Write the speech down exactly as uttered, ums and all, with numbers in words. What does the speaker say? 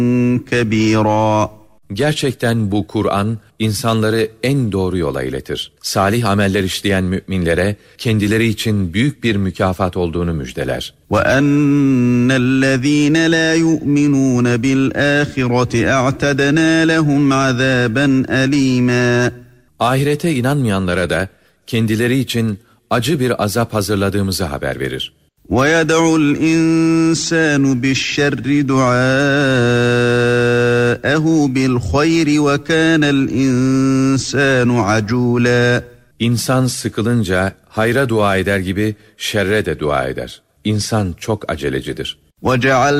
كبيرا. Gerçekten bu Kur'an insanları en doğru yola iletir. Salih ameller işleyen müminlere kendileri için büyük bir mükafat olduğunu müjdeler. وَأَنَّ الَّذ۪ينَ لَا يُؤْمِنُونَ بِالْآخِرَةِ اَعْتَدَنَا لَهُمْ عَذَابًا أَل۪يمًا. Ahirete inanmayanlara da kendileri için acı bir azap hazırladığımızı haber verir. وَيَدْعُ الْاِنْسَانُ بِالشَّرِّ دُعَاءَهُ بِالْخَيْرِ وَكَانَ الْاِنْسَانُ عَجُولًا. İnsan sıkılınca hayra dua eder gibi şerre de dua eder. İnsan çok acelecidir. وَجَعَلْ